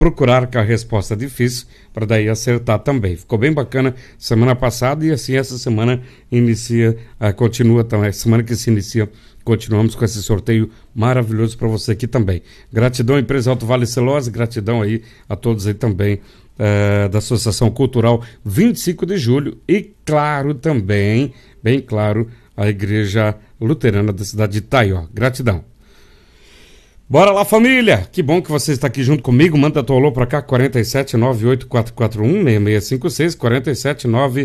procurar com a resposta difícil para daí acertar também. Ficou bem bacana semana passada e assim essa semana continua também. Semana que se inicia, continuamos com esse sorteio maravilhoso para você aqui também. Gratidão, Empresa Alto Vale Celulose, gratidão aí a todos aí também da Associação Cultural 25 de Julho e claro também, bem claro, a Igreja Luterana da cidade de Itaió. Gratidão. Bora lá, família! Que bom que você está aqui junto comigo. Manda teu alô pra cá, 4798441-6656,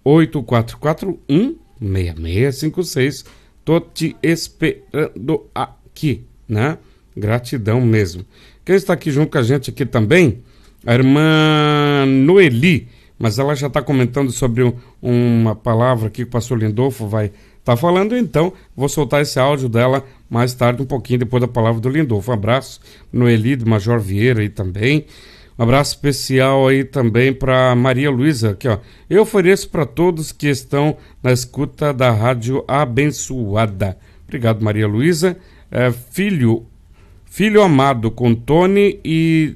4798441-6656. Tô te esperando aqui, né? Gratidão mesmo. Quem está aqui junto com a gente aqui também? A irmã Noeli, mas ela já está comentando sobre uma palavra aqui que o pastor Lindolfo vai estar falando, então vou soltar esse áudio dela mais tarde, um pouquinho depois da palavra do Lindolfo. Um abraço, Noeli, do Major Vieira aí também. Um abraço especial aí também para Maria Luísa, aqui ó. Eu ofereço para todos que estão na escuta da Rádio Abençoada. Obrigado, Maria Luísa. Filho amado com Tony e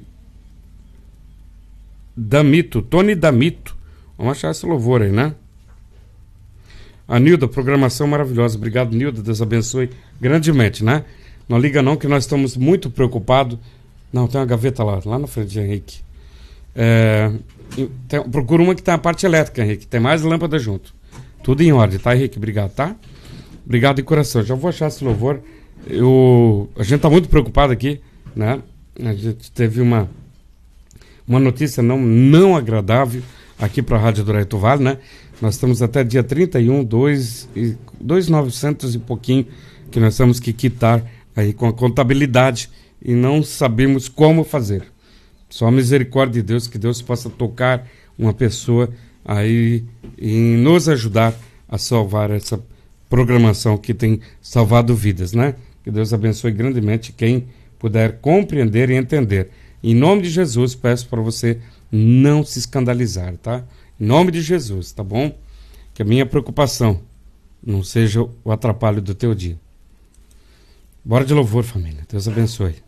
Damito, Tony Damito. Vamos achar esse louvor aí, né? A Nilda, programação maravilhosa. Obrigado, Nilda. Deus abençoe grandemente, né? Não liga não, que nós estamos muito preocupados. Não, tem uma gaveta lá na frente de Henrique. Procura uma que tem a parte elétrica, Henrique. Tem mais lâmpada junto. Tudo em ordem, tá, Henrique? Obrigado, tá? Obrigado de coração. Já vou achar esse louvor. A gente tá muito preocupado aqui, né? A gente teve uma notícia não agradável aqui para a Rádio do Alto Vale, né? Nós estamos até dia 31, 2.900 e pouquinho que nós temos que quitar aí com a contabilidade e não sabemos como fazer. Só a misericórdia de Deus, que Deus possa tocar uma pessoa aí e nos ajudar a salvar essa programação que tem salvado vidas, né? Que Deus abençoe grandemente quem puder compreender e entender. Em nome de Jesus, peço para você não se escandalizar, tá? Em nome de Jesus, tá bom? Que a minha preocupação não seja o atrapalho do teu dia. Bora de louvor, família. Deus abençoe.